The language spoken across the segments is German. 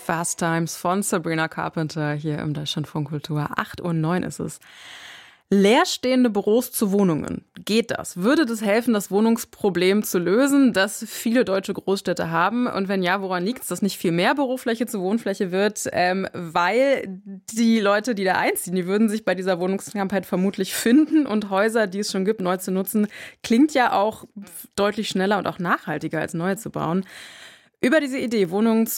Fast Times von Sabrina Carpenter hier im Deutschlandfunk Kultur. 8:09 Uhr ist es. Leerstehende Büros zu Wohnungen. Geht das? Würde das helfen, das Wohnungsproblem zu lösen, das viele deutsche Großstädte haben? Und wenn ja, woran liegt es, dass nicht viel mehr Bürofläche zu Wohnfläche wird? Weil die Leute, die da einziehen, die würden sich bei dieser Wohnungsknappheit vermutlich finden. Und Häuser, die es schon gibt, neu zu nutzen, klingt ja auch deutlich schneller und auch nachhaltiger als neue zu bauen. Über diese Idee,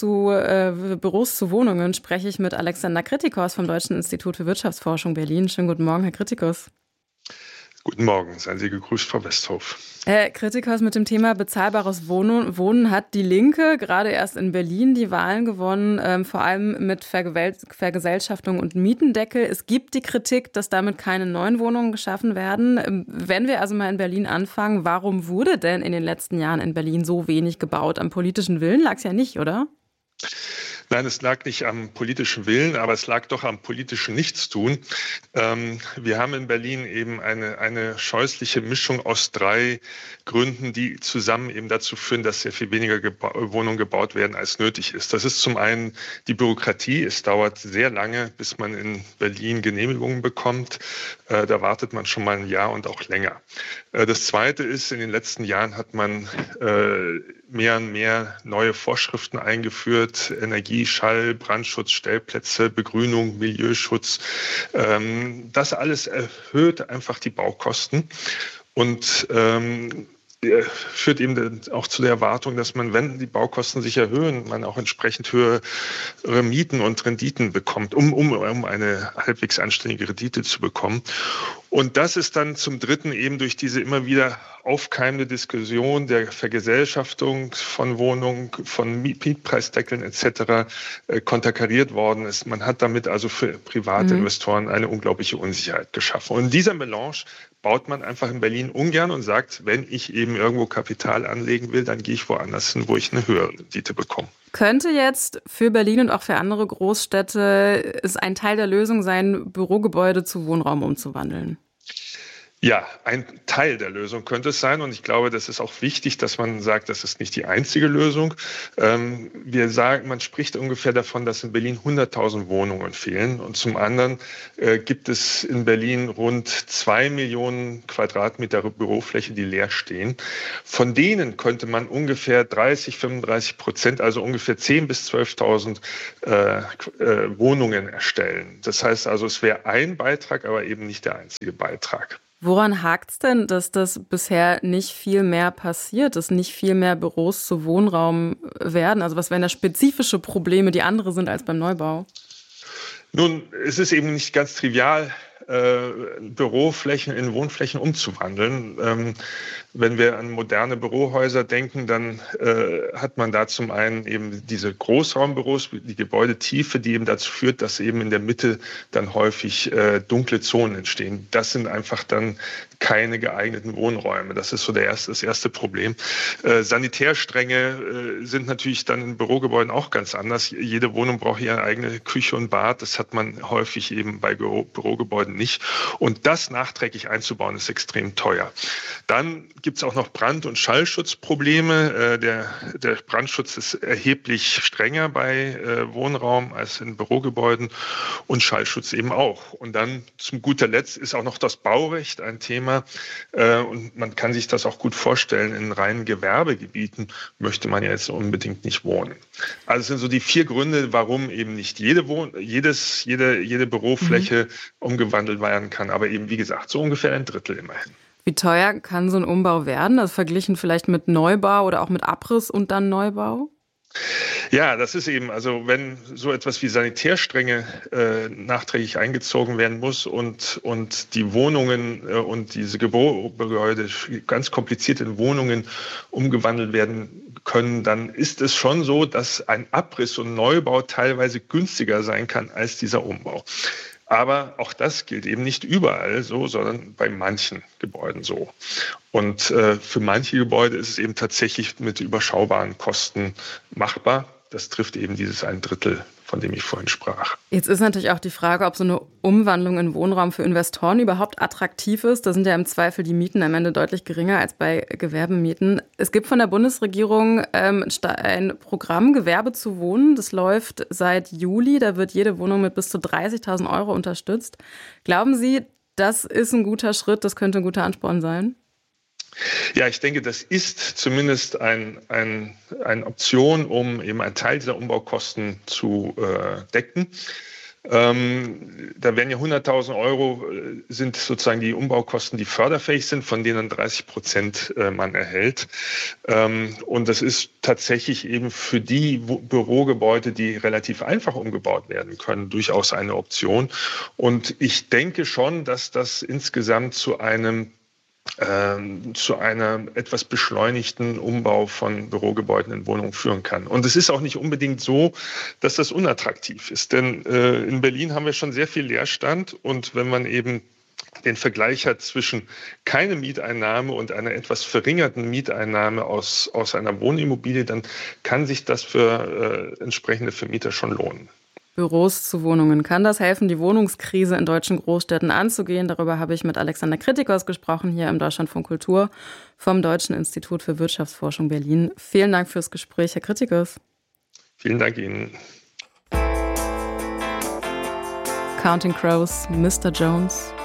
Büros zu Wohnungen, spreche ich mit Alexander Kritikos vom Deutschen Institut für Wirtschaftsforschung Berlin. Schönen guten Morgen, Herr Kritikos. Guten Morgen, seien Sie gegrüßt, Frau Westhoff. Herr Kritikos, mit dem Thema bezahlbares Wohnen hat die Linke gerade erst in Berlin die Wahlen gewonnen, vor allem mit Vergesellschaftung und Mietendeckel. Es gibt die Kritik, dass damit keine neuen Wohnungen geschaffen werden. Wenn wir also mal in Berlin anfangen, warum wurde denn in den letzten Jahren in Berlin so wenig gebaut? Am politischen Willen lag es ja nicht, oder? Nein, es lag nicht am politischen Willen, aber es lag doch am politischen Nichtstun. Wir haben in Berlin eben eine scheußliche Mischung aus 3 Gründen, die zusammen eben dazu führen, dass sehr viel weniger Wohnungen gebaut werden, als nötig ist. Das ist zum einen die Bürokratie. Es dauert sehr lange, bis man in Berlin Genehmigungen bekommt. Da wartet man schon mal ein Jahr und auch länger. Das Zweite ist, in den letzten Jahren hat man mehr und mehr neue Vorschriften eingeführt, Energie, Schall, Brandschutz, Stellplätze, Begrünung, Milieuschutz. Das alles erhöht einfach die Baukosten und führt eben auch zu der Erwartung, dass man, wenn die Baukosten sich erhöhen, man auch entsprechend höhere Mieten und Renditen bekommt, um eine halbwegs anständige Rendite zu bekommen. Und das ist dann zum Dritten eben durch diese immer wieder aufkeimende Diskussion der Vergesellschaftung von Wohnungen, von Mietpreisdeckeln etc. Konterkariert worden ist. Man hat damit also für private Investoren eine unglaubliche Unsicherheit geschaffen. Und in dieser Melange baut man einfach in Berlin ungern und sagt, wenn ich eben irgendwo Kapital anlegen will, dann gehe ich woanders hin, wo ich eine höhere Rendite bekomme. Könnte jetzt für Berlin und auch für andere Großstädte es ein Teil der Lösung sein, Bürogebäude zu Wohnraum umzuwandeln? Ja, ein Teil der Lösung könnte es sein. Und ich glaube, das ist auch wichtig, dass man sagt, das ist nicht die einzige Lösung. Man spricht ungefähr davon, dass in Berlin 100.000 Wohnungen fehlen. Und zum anderen gibt es in Berlin rund 2 Millionen Quadratmeter Bürofläche, die leer stehen. Von denen könnte man ungefähr 35%, also ungefähr 10.000 bis 12.000 Wohnungen erstellen. Das heißt also, es wäre ein Beitrag, aber eben nicht der einzige Beitrag. Woran hakt es denn, dass das bisher nicht viel mehr passiert, dass nicht viel mehr Büros zu Wohnraum werden? Also was wären da spezifische Probleme, die andere sind als beim Neubau? Nun, es ist eben nicht ganz trivial, Büroflächen in Wohnflächen umzuwandeln. Wenn wir an moderne Bürohäuser denken, dann hat man da zum einen eben diese Großraumbüros, die Gebäudetiefe, die eben dazu führt, dass eben in der Mitte dann häufig dunkle Zonen entstehen. Das sind einfach dann keine geeigneten Wohnräume. Das ist so das erste Problem. Sanitärstränge sind natürlich dann in Bürogebäuden auch ganz anders. Jede Wohnung braucht ihre eigene Küche und Bad. Das hat man häufig eben bei Bürogebäuden nicht. Und das nachträglich einzubauen, ist extrem teuer. Dann gibt es auch noch Brand- und Schallschutzprobleme. Der Brandschutz ist erheblich strenger bei Wohnraum als in Bürogebäuden und Schallschutz eben auch. Und dann zum guter Letzt ist auch noch das Baurecht ein Thema. Und man kann sich das auch gut vorstellen, in reinen Gewerbegebieten möchte man ja jetzt unbedingt nicht wohnen. Also es sind so die 4 Gründe, warum eben nicht jede Bürofläche umgewandelt werden kann. Aber eben, wie gesagt, so ungefähr ein Drittel immerhin. Wie teuer kann so ein Umbau werden? Also verglichen vielleicht mit Neubau oder auch mit Abriss und dann Neubau? Ja, das ist eben, also wenn so etwas wie Sanitärstränge nachträglich eingezogen werden muss und die Wohnungen und diese Gebäude ganz kompliziert in Wohnungen umgewandelt werden können, dann ist es schon so, dass ein Abriss und Neubau teilweise günstiger sein kann als dieser Umbau. Aber auch das gilt eben nicht überall so, sondern bei manchen Gebäuden so. Und für manche Gebäude ist es eben tatsächlich mit überschaubaren Kosten machbar. Das trifft eben dieses ein Drittel von dem ich vorhin sprach. Jetzt ist natürlich auch die Frage, ob so eine Umwandlung in Wohnraum für Investoren überhaupt attraktiv ist. Da sind ja im Zweifel die Mieten am Ende deutlich geringer als bei Gewerbemieten. Es gibt von der Bundesregierung ein Programm, Gewerbe zu wohnen. Das läuft seit Juli. Da wird jede Wohnung mit bis zu 30.000 € unterstützt. Glauben Sie, das ist ein guter Schritt, das könnte ein guter Ansporn sein? Ja, ich denke, das ist zumindest eine Option, um eben einen Teil dieser Umbaukosten zu decken. Da werden ja 100.000 € sind sozusagen die Umbaukosten, die förderfähig sind, von denen 30% man erhält. Und das ist tatsächlich eben für die Bürogebäude, die relativ einfach umgebaut werden können, durchaus eine Option. Und ich denke schon, dass das insgesamt zu einer etwas beschleunigten Umbau von Bürogebäuden in Wohnungen führen kann. Und es ist auch nicht unbedingt so, dass das unattraktiv ist. Denn in Berlin haben wir schon sehr viel Leerstand. Und wenn man eben den Vergleich hat zwischen keine Mieteinnahme und einer etwas verringerten Mieteinnahme aus einer Wohnimmobilie, dann kann sich das für entsprechende Vermieter schon lohnen. Büros zu Wohnungen. Kann das helfen, die Wohnungskrise in deutschen Großstädten anzugehen? Darüber habe ich mit Alexander Kritikos gesprochen, hier im Deutschlandfunk Kultur vom Deutschen Institut für Wirtschaftsforschung Berlin. Vielen Dank fürs Gespräch, Herr Kritikos. Vielen Dank Ihnen. Counting Crows, Mr. Jones.